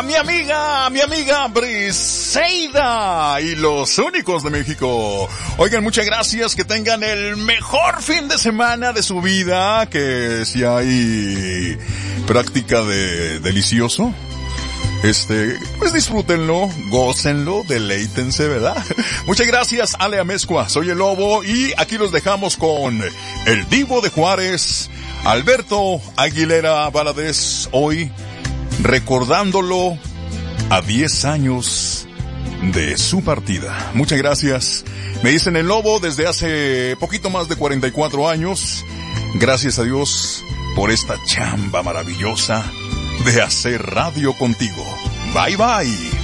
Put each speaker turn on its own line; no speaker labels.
mi amiga Briseida y los únicos de México. Oigan, muchas gracias, que tengan el mejor fin de semana de su vida, que si hay práctica de delicioso, pues disfrútenlo, gócenlo, deleítense, ¿verdad? Muchas gracias, Ale Amezcua, soy el Lobo y aquí los dejamos con el Divo de Juárez, Alberto Aguilera Valadez, hoy recordándolo a 10 años de su partida. Muchas gracias. Me dicen el Lobo desde hace poquito más de 44 años. Gracias a Dios por esta chamba maravillosa de hacer radio contigo. Bye bye.